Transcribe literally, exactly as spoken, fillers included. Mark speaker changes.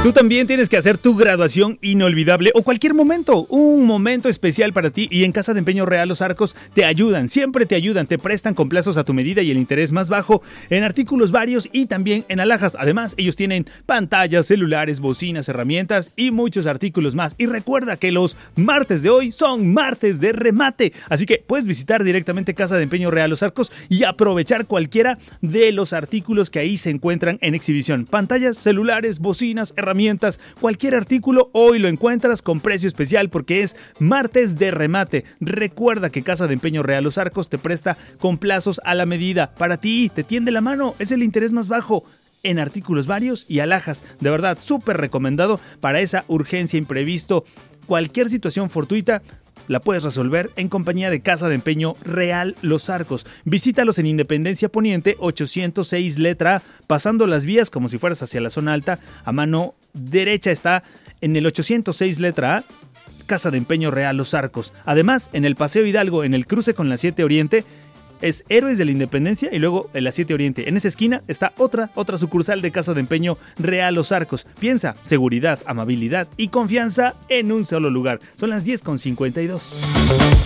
Speaker 1: Tú también tienes que hacer tu graduación inolvidable o cualquier momento, un momento especial para ti, y en Casa de Empeño Real Los Arcos te ayudan, siempre te ayudan, te prestan con plazos a tu medida y el interés más bajo en artículos varios y también en alhajas. Además, ellos tienen pantallas, celulares, bocinas, herramientas y muchos artículos más. Y recuerda que los martes de hoy son martes de remate, así que puedes visitar directamente Casa de Empeño Real Los Arcos y aprovechar cualquiera de los artículos que ahí se encuentran en exhibición. Pantallas, celulares, bocinas, herramientas, herramientas, cualquier artículo hoy lo encuentras con precio especial porque es martes de remate. Recuerda que Casa de Empeño Real Los Arcos te presta con plazos a la medida. Para ti, te tiende la mano, es el interés más bajo en artículos varios y alhajas. De verdad, súper recomendado para esa urgencia, imprevisto, cualquier situación fortuita. La puedes resolver en compañía de Casa de Empeño Real Los Arcos. Visítalos en Independencia Poniente ochocientos seis letra A, pasando las vías como si fueras hacia la zona alta. A mano derecha está en el ochocientos seis letra A, Casa de Empeño Real Los Arcos. Además, en el Paseo Hidalgo, en el cruce con la siete Oriente, es Héroes de la Independencia y luego en la siete Oriente. En esa esquina está otra, otra sucursal de Casa de Empeño Real Los Arcos. Piensa, seguridad, amabilidad y confianza en un solo lugar. Son las diez con cincuenta y dos.